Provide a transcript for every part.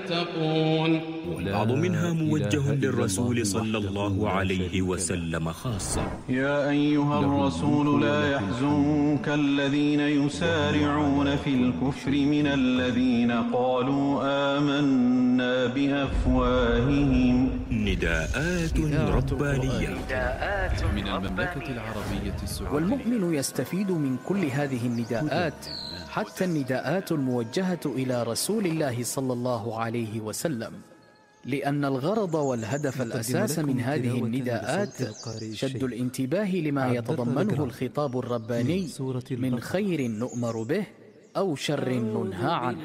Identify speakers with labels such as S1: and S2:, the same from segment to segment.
S1: تتقون.
S2: والبعض منها موجه للرسول صلى الله عليه وسلم خاصة.
S3: يا أيها الرسول لا يحزنك الذين يسارعون في الكفر من الذين قالوا آمنا بأفواههم.
S2: نداءات ربانية
S4: من المملكة العربية السعودية.
S5: والمؤمن يستفيد من كل هذه النداءات، حتى النداءات الموجهة إلى رسول الله صلى الله عليه وسلم، لأن الغرض والهدف الأساس من هذه النداءات شد الانتباه لما يتضمنه الخطاب الرباني من خير نؤمر به أو شر ننهى عنه.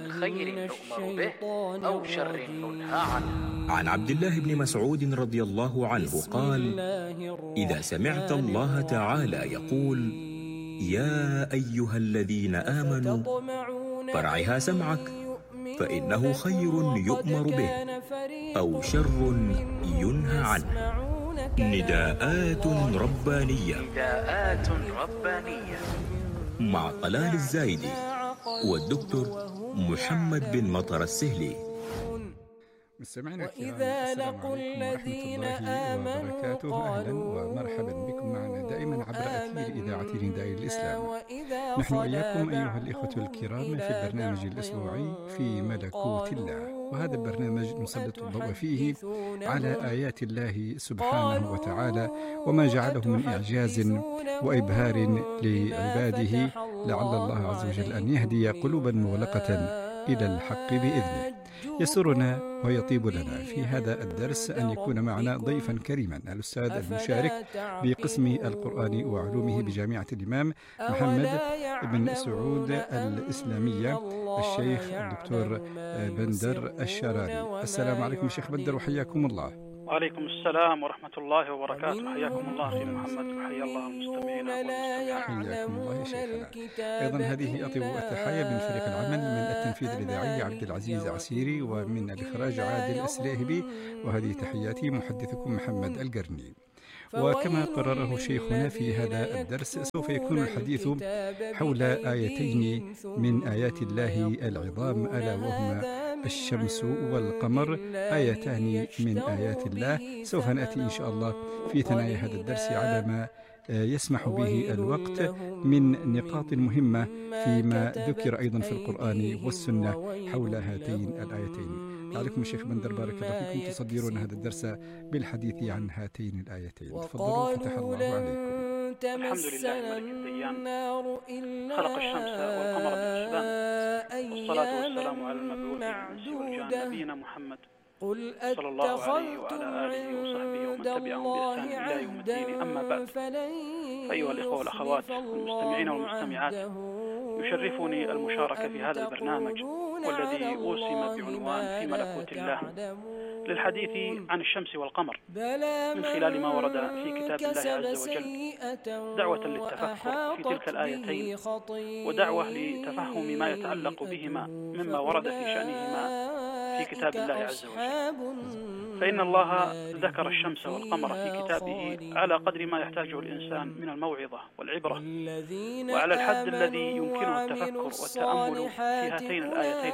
S2: عن عبد الله بن مسعود رضي الله عنه قال: إذا سمعت الله تعالى يقول: يا أيها الذين آمنوا، فرعها سمعك، فإنه خير يؤمر به أو شر ينهى عنه. نداءات ربانية مع طلال الزايدي والدكتور محمد بن مطر السهلي.
S6: مستمعينا الكرام، السلام عليكم ورحمة الله وبركاته. أهلا ومرحبا بكم معنا دائما عبر أثير إذاعة نداء الإسلام. نحن إياكم أيها الإخوة الكرام في البرنامج الأسبوعي في ملكوت الله، وهذا البرنامج نسلط الضوء فيه على آيات الله سبحانه وتعالى وما جعله من إعجاز وإبهار لعباده، لعل الله عز وجل أن يهدي قلوبا مغلقة إلى الحق بإذنه. يسرنا ويطيب لنا في هذا الدرس أن يكون معنا ضيفا كريما الأستاذ المشارك بقسم القرآن وعلومه بجامعة الإمام محمد بن سعود الإسلامية، الشيخ الدكتور بندر الشراري. السلام عليكم شيخ بندر وحياكم الله.
S7: وعليكم السلام ورحمة الله وبركاته. حياكم الله أخي محمد، وحيا الله المستمعين والمستمعات.
S6: حياكم الله يا شيخنا. أيضا هذه أطيب التحايا من فريق العمل، من التنفيذ الإذاعي عبد العزيز عسيري، ومن الإخراج عادل السلاهبي، وهذه تحياتي محدثكم محمد القرني. وكما قرره شيخنا في هذا الدرس، سوف يكون الحديث حول آيتين من آيات الله العظام، ألا وهما الشمس والقمر، آيتان من آيات الله. سوف نأتي إن شاء الله في ثنايا هذا الدرس على ما يسمح به الوقت من نقاط مهمة فيما ذكر أيضا في القرآن والسنة حول هاتين الآيتين. عليكم الشيخ بندر، بارك الله فيكم، تصدرون هذا الدرس بالحديث عن هاتين الآيتين. تفضلوا، فتح الله عليكم.
S7: الحمد لله ملك الديان، خلق الشمس والقمر بالحسبان، والصلاة والسلام على المبعوث بالإنس والجان نبينا محمد صلى الله عليه وعلى آله وصحبه ومن تبعهم بإحسان إلى يوم الدين. أما بعد، أيها الإخوة والأخوات والمستمعين والمستمعات، يشرفني المشاركة في هذا البرنامج والذي أوسم بعنوان في ملكوت الله، للحديث عن الشمس والقمر من خلال ما ورد في كتاب الله عز وجل، دعوة للتفكر في تلك الآيتين، ودعوة لتفهم ما يتعلق بهما مما ورد في شأنهما في كتاب الله عز وجل. فإن الله ذكر الشمس والقمر في كتابه على قدر ما يحتاجه الإنسان من الموعظة والعبرة، وعلى الحد الذي يمكنه التفكر والتأمل في هاتين الآيتين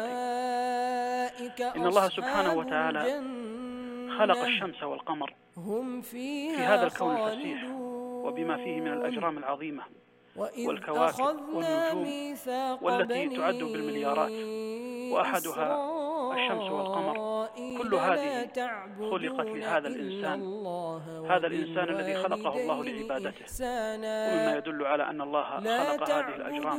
S7: العظيمتين. إن الله سبحانه وتعالى خلق الشمس والقمر في هذا الكون الفسيح وبما فيه من الأجرام العظيمة والكواكب والنجوم والتي تعد بالمليارات، وأحدها الشمس والقمر. كل هذه خلقت لهذا الإنسان، هذا الإنسان الذي خلقه الله لعبادته، ومما يدل على أن الله خلق هذه الأجرام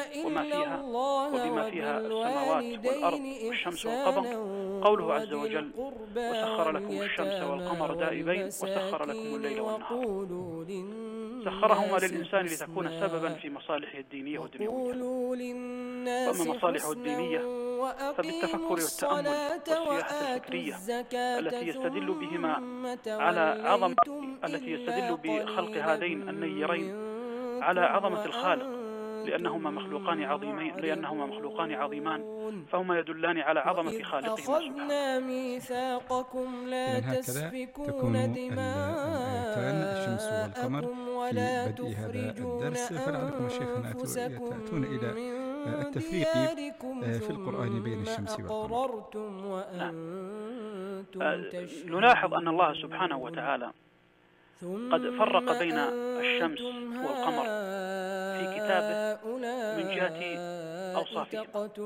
S7: وبما فيها السماوات والأرض والشمس والقمر قوله عز وجل: وسخر لكم الشمس والقمر دائبين وسخر لكم الليل والنهار. سخرهما للإنسان لتكون سببا في مصالحه الدينية والدنيوية. وأما مصالحه الدينية فبالتفكر والتأمل والسياحة الفكرية التي يستدل بخلق هذين النيرين على عظمة الخالق، لأنهما مخلوقان عظيمان، فهما يدلان على عظمة خالقهما سبحانه.
S6: هكذا تكون الآيتان الشمس والقمر في بدء هذا الدرس. فلعلكم شيخنا تأتون إلى التفريق في القرآن بين الشمس والقمر.
S7: نلاحظ أن الله سبحانه وتعالى قد فرق بين الشمس والقمر في كتابه من جهة أوصافهم،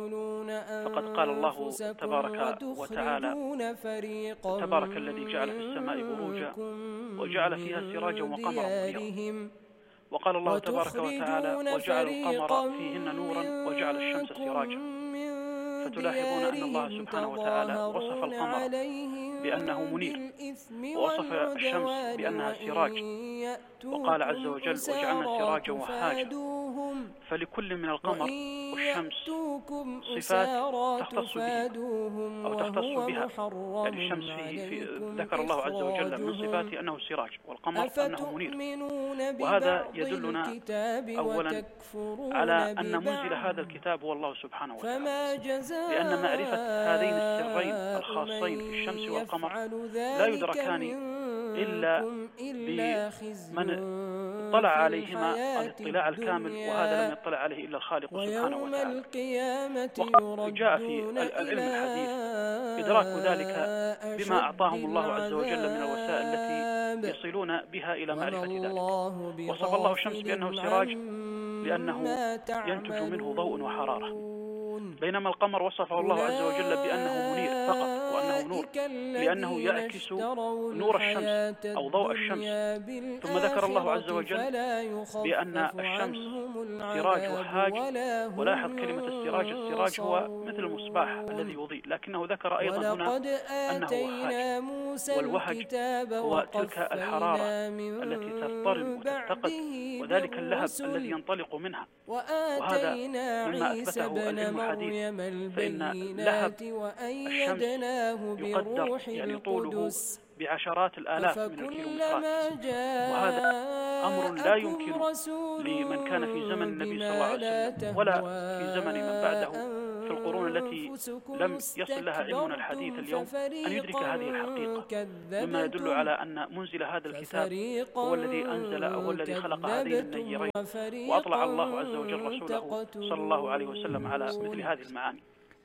S7: فقد قال الله تبارك وتعالى: تبارك الذي جعل في السماء بروجا وجعل فيها سراجا وقمرا منيرا. وقال الله تبارك وتعالى: وجعل القمر فيهن نورا وجعل الشمس سراجا. فتلاحظون أن الله سبحانه وتعالى وصف القمر بأنه منير، ووصف الشمس بأنها سراج، وقال عز وجل: وجعلنا سراجا وحاجا. فلكل من القمر والشمس صفات تختص به أو تختص بها. يعني الشمس ذكر الله عز وجل من صفاته أنه سراج، والقمر أنه منير. وهذا يدلنا أولا على أن منزل هذا الكتاب هو الله سبحانه وتعالى، لأن معرفة هذين السرين الخاصين في الشمس والقمر لا يدركان إلا بمن اطلع عليهما الاطلاع الكامل، وهذا لم يطلع عليه إلا الخالق سبحانه وتعالى. وقد جاء في العلم الحديث إدراك ذلك بما أعطاهم الله عز وجل من الوسائل التي يصلون بها إلى معرفة ذلك. وصف الله الشمس بأنه سراج لأنه ينتج منه ضوء وحرارة، بينما القمر وصفه الله عز وجل بأنه منير فقط، وأنه نور لأنه يعكس نور الشمس أو ضوء الشمس. ثم ذكر الله عز وجل بأن الشمس سراج وحاج. ولاحظ كلمة السراج، السراج هو مثل المصباح الذي يضيء، لكنه ذكر أيضا هنا أنه وهاج. والوهج هو تلك الحرارة التي تضطرب وتتقد، وذلك اللهب الذي ينطلق منها. وهذا مما أثبته العلم الحديث، فإن لهب الشمس يقدر يعني طوله بعشرات الآلاف من الكيلومترات، وهذا أمر لا يمكن لمن كان في زمن النبي صلى الله عليه وسلم ولا في زمن من بعده في القرون التي لم يصل لها علمنا الحديث اليوم أن يدرك هذه الحقيقة، مما يدل على أن منزل هذا الكتاب هو الذي أنزل أو الذي خلق هذين النيرين، وأطلع الله عز وجل رسوله صلى الله عليه وسلم على مثل هذه المعاني.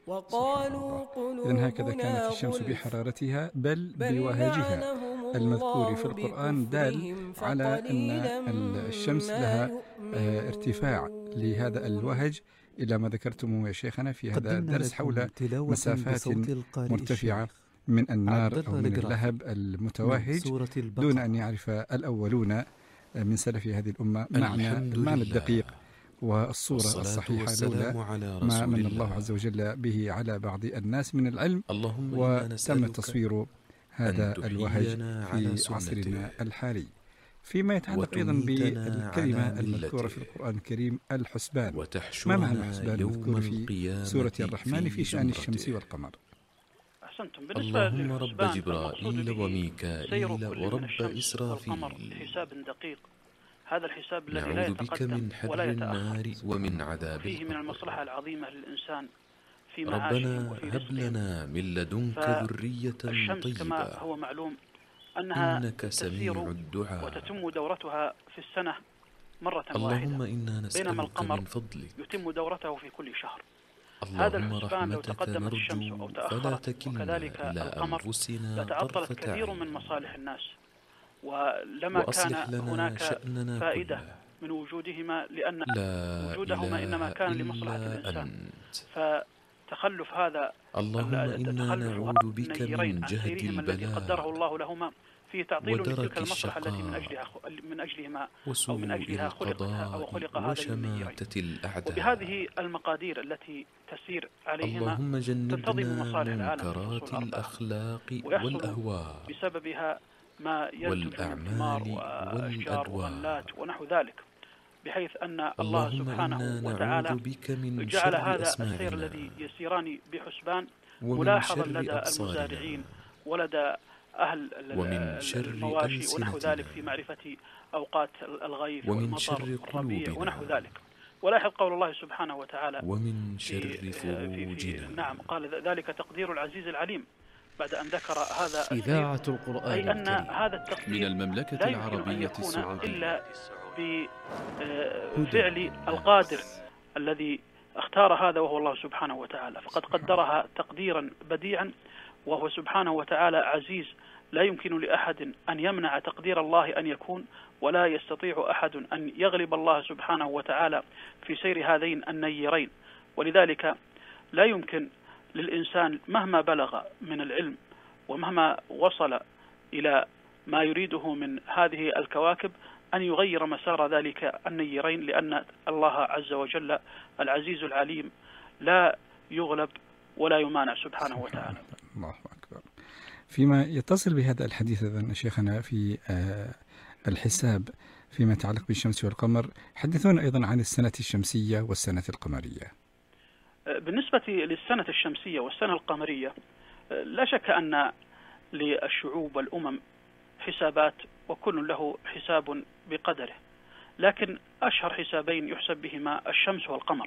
S6: إذن هكذا كانت الشمس بحرارتها بل بوهاجها المذكور في القرآن دال على أن الشمس لها ارتفاع لهذا الوهج إلى ما ذكرتم يا شيخنا في هذا الدرس حول مسافات مرتفعة من النار أو من اللهب المتوهج، دون أن يعرف الأولون من سلف هذه الأمة معنى الدقيق والصورة الصحيحة لولا ما من الله عز وجل به على بعض الناس من العلم. وتم تصوير هذا الوهج في عصرنا الحالي. فيما يتعلق أيضا بالكلمة المذكورة في القرآن الكريم الحسبان، ما معنى الحسبان المذكور في سورة الرحمن في شأن الشمس والقمر؟
S7: أحسنتم. بالنسبة
S4: اللهم رب جبرائيل وميكائيل ورب إسرافيل
S7: حساب دقيق. هذا الحساب الذي لا
S4: نعوذ بك من حر النار ومن عذاب
S7: فيه من المصلحة العظيمة للإنسان في معاشه
S4: ربنا هب لنا من لدنك ذرية طيبة
S7: كما هو معلوم أنها
S4: إنك سميع الدعاء
S7: وتتم دورتها في السنة مرة
S4: اللهم
S7: واحدة،
S4: إنا نسألك من فضلك
S7: يتم دورته في كل شهر.
S4: اللهم رحمتك نرجو فلا تكلنا إلى أنفسنا
S7: لتعطلت كثير من مصالح الناس، ولما كان هناك فائدة من وجودهما، لأن وجودهما إنما كان لمصلحة الإنسان. فتخلف هذا
S4: اللهم إنا نعوذ بك من جهد
S7: الذي قدره
S4: البلاء
S7: الله لهما في تعطيل تلك المصلحة التي
S4: الشقاء
S7: من أجلهما
S4: وسوء
S7: أو من أجلها
S4: القضاء وشماتة الأعداء.
S7: وبهذه المقادير التي تسير عليهما
S4: اللهم
S7: تنتظم
S4: جنبنا
S7: مصالح العالم
S4: منكرات الأخلاق والأهواء
S7: بسببها ما ينتج من ثمار وأشجار وغلات ونحو ذلك، بحيث أن الله سبحانه وتعالى جعل هذا السير الذي يسيران بحسبان ملاحظا لدى المزارعين ولدى أهل المواشي ونحو ذلك في معرفة أوقات الغيث والمطر والربيع ونحو ذلك. ولاحظ قول الله سبحانه وتعالى
S4: ومن شر فروجنا.
S7: نعم، قال ذلك تقدير العزيز العليم بعد أن ذكر هذا
S5: إذاعة القرآن
S7: أي أن هذا التقدير
S4: من المملكة العربية
S7: السعودية
S4: السعودية
S7: إلا بفعل القادر الذي اختار هذا وهو الله سبحانه وتعالى، فقد قدرها تقديرا بديعا، وهو سبحانه وتعالى عزيز، لا يمكن لأحد أن يمنع تقدير الله أن يكون، ولا يستطيع أحد أن يغلب الله سبحانه وتعالى في سير هذين النيرين. ولذلك لا يمكن للإنسان مهما بلغ من العلم ومهما وصل إلى ما يريده من هذه الكواكب أن يغير مسار ذلك النيرين، لأن الله عز وجل العزيز العليم لا يغلب ولا يمانع سبحانه وتعالى.
S6: الله أكبر. فيما يتصل بهذا الحديث أيضا شيخنا في الحساب فيما يتعلق بالشمس والقمر، حدثونا أيضا عن السنة الشمسية والسنة القمرية.
S7: بالنسبة للسنة الشمسية والسنة القمرية، لا شك أن للشعوب والأمم حسابات، وكل له حساب بقدره، لكن أشهر حسابين يحسب بهما الشمس والقمر.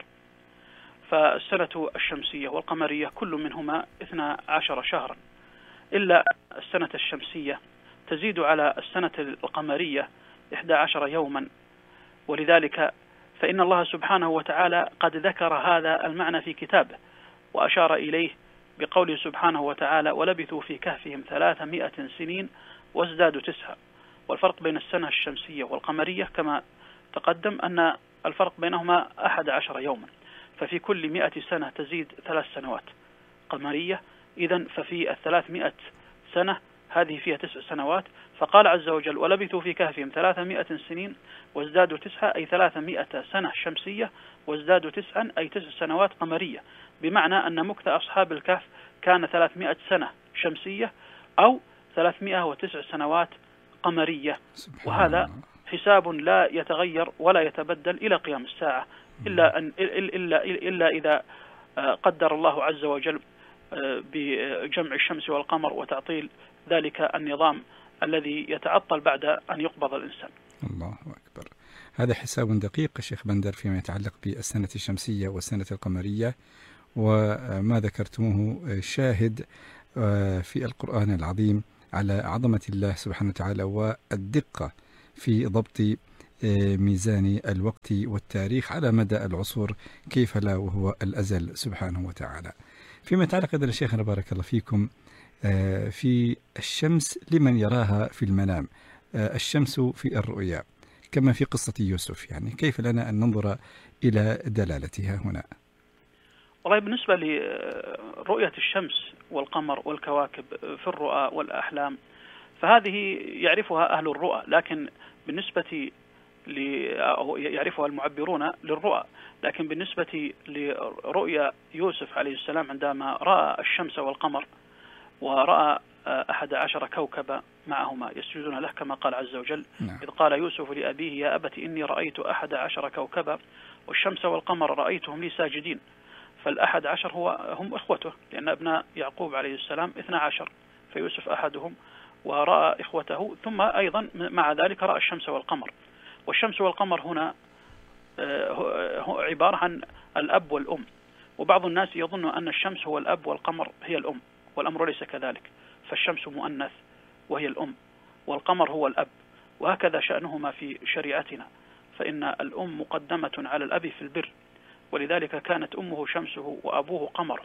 S7: فالسنة الشمسية والقمرية كل منهما 12 شهرا، إلا السنة الشمسية تزيد على السنة القمرية 11 يوما. ولذلك فإن الله سبحانه وتعالى قد ذكر هذا المعنى في كتابه، وأشار إليه بقوله سبحانه وتعالى: ولبثوا في كهفهم 300 سنين وازدادوا 9. والفرق بين السنة الشمسية والقمرية كما تقدم أن الفرق بينهما 11 يوما، ففي كل 100 سنة تزيد 3 سنوات قمرية. إذن ففي 300 سنة هذه فيها 9 سنوات. فقال عز وجل: ولبثوا في كهفهم 300 سنين وازدادوا 9، أي 300 سنة شمسية وازدادوا 9 أي 9 سنوات قمرية، بمعنى أن مكث أصحاب الكهف كان 300 سنة شمسية أو 309 سنوات قمرية. وهذا حساب لا يتغير ولا يتبدل إلى قيام الساعة، إلا إذا قدر الله عز وجل بجمع الشمس والقمر وتعطيل ذلك النظام الذي يتعطل بعد أن يقبض الإنسان.
S6: الله أكبر. هذا حساب دقيق شيخ بندر فيما يتعلق بالسنة الشمسية والسنة القمرية، وما ذكرتموه شاهد في القرآن العظيم على عظمة الله سبحانه وتعالى والدقة في ضبط ميزان الوقت والتاريخ على مدى العصور، كيف لا وهو الأزل سبحانه وتعالى. فيما يتعلق أيضا شيخنا بارك الله فيكم في الشمس لمن يراها في المنام، الشمس في الرؤيا كما في قصة يوسف، يعني كيف لنا أن ننظر إلى دلالتها هنا؟
S7: والله بالنسبة لرؤية الشمس والقمر والكواكب في الرؤى والأحلام فهذه يعرفها أهل الرؤى، لكن بالنسبة يعرفها المعبرون للرؤى. لكن بالنسبة لرؤيا يوسف عليه السلام عندما رأى الشمس والقمر ورأى 11 كوكبا معهما يسجدون له كما قال عز وجل: إذ قال يوسف لأبيه يا أبت إني رأيت 11 كوكبا والشمس والقمر رأيتهم لي ساجدين. فال11 هم إخوته، لأن أبناء يعقوب عليه السلام 12، فيوسف أحدهم ورأى إخوته، ثم أيضا مع ذلك رأى الشمس والقمر. والشمس والقمر هنا عبارة عن الأب والأم، وبعض الناس يظن أن الشمس هو الأب والقمر هي الأم، والأمر ليس كذلك، فالشمس مؤنث وهي الأم، والقمر هو الأب، وهكذا شأنهما في شريعتنا، فإن الأم مقدمة على الأب في البر، ولذلك كانت أمه شمسه وأبوه قمر.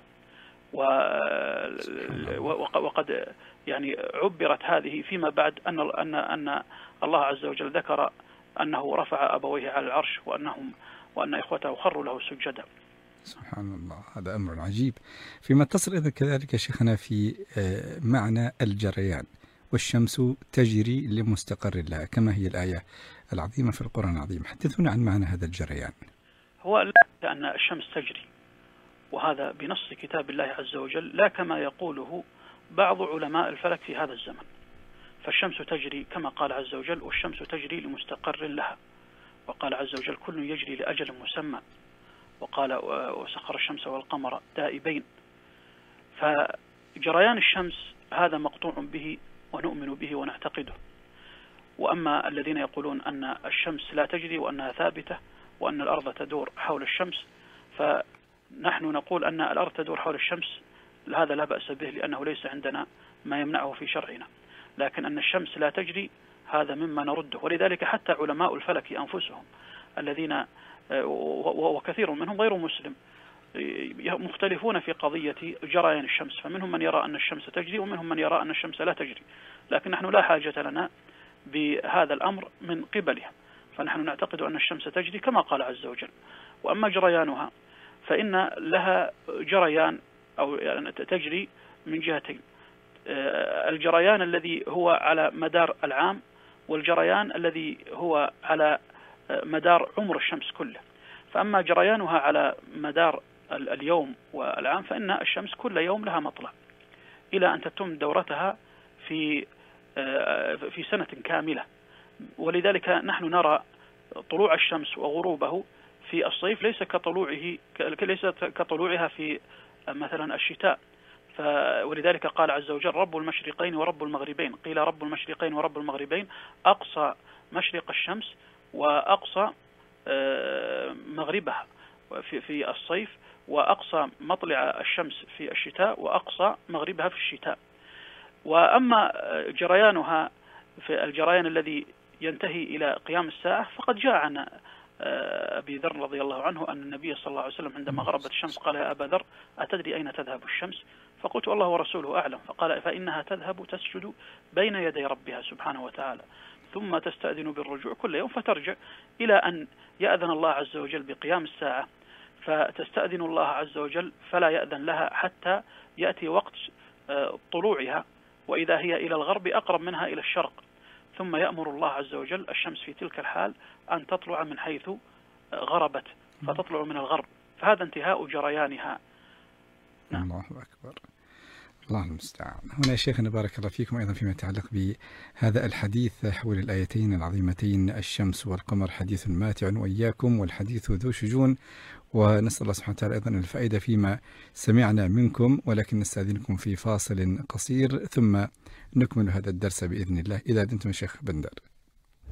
S7: وقد يعني عبرت هذه فيما بعد أن الله عز وجل ذكر أنه رفع أبويه على العرش وأن إخوته خروا له سجدا.
S6: سبحان الله، هذا أمر عجيب. فيما اتصل إذن كذلك شيخنا في معنى الجريان، والشمس تجري لمستقر لها كما هي الآية العظيمة في القرآن العظيم، حدثونا عن معنى هذا الجريان.
S7: هو أن الشمس تجري، وهذا بنص كتاب الله عز وجل، لا كما يقوله بعض علماء الفلك في هذا الزمن. فالشمس تجري كما قال عز وجل: والشمس تجري لمستقر لها، وقال عز وجل: كل يجري لأجل مسمى، وقال: وسخر الشمس والقمر دائبين. فجريان الشمس هذا مقطوع به ونؤمن به ونعتقده. وأما الذين يقولون أن الشمس لا تجري وأنها ثابتة وأن الأرض تدور حول الشمس، فنحن نقول أن الأرض تدور حول الشمس، هذا لا بأس به لأنه ليس عندنا ما يمنعه في شرعنا. لكن أن الشمس لا تجري هذا مما نرده. ولذلك حتى علماء الفلك أنفسهم الذين وكثير منهم غير مسلم مختلفون في قضية جريان الشمس، فمنهم من يرى أن الشمس تجري ومنهم من يرى أن الشمس لا تجري، لكن نحن لا حاجة لنا بهذا الأمر من قبلها، فنحن نعتقد أن الشمس تجري كما قال عز وجل. وأما جريانها فإن لها جريان أو يعني تجري من جهتين، الجريان الذي هو على مدار العام، والجريان الذي هو على مدار عمر الشمس كله. فأما جريانها على مدار اليوم والعام فإن الشمس كل يوم لها مطلع إلى أن تتم دورتها في سنة كاملة، ولذلك نحن نرى طلوع الشمس وغروبه في الصيف ليس كطلوعها في مثلا الشتاء. ولذلك قال عز وجل رب المشرقين ورب المغربين، قيل رب المشرقين ورب المغربين أقصى مشرق الشمس وأقصى مغربها في الصيف، وأقصى مطلع الشمس في الشتاء، وأقصى مغربها في الشتاء. وأما جريانها في الجريان الذي ينتهي إلى قيام الساعة فقد جاء عن أبي ذر رضي الله عنه أن النبي صلى الله عليه وسلم عندما غربت الشمس قال يا أبا ذر أتدري أين تذهب الشمس؟ فقلت الله ورسوله أعلم. فقال فإنها تذهب تسجد بين يدي ربها سبحانه وتعالى، ثم تستأذن بالرجوع كل يوم فترجع إلى أن يأذن الله عز وجل بقيام الساعة، فتستأذن الله عز وجل فلا يأذن لها حتى يأتي وقت طلوعها، وإذا هي إلى الغرب أقرب منها إلى الشرق، ثم يأمر الله عز وجل الشمس في تلك الحال أن تطلع من حيث غربت، فتطلع من الغرب، فهذا انتهاء جريانها.
S6: نعم. الله أكبر، الله المستعان. هنا يا شيخنا بارك الله فيكم أيضا فيما يتعلق بهذا الحديث حول الآيتين العظيمتين الشمس والقمر حديث ماتع وإياكم والحديث ذو شجون، ونسأل الله سبحانه وتعالى أيضا الفائدة فيما سمعنا منكم، ولكن نستأذنكم في فاصل قصير ثم نكمل هذا الدرس بإذن الله. إذا أذنتم يا شيخ بندر.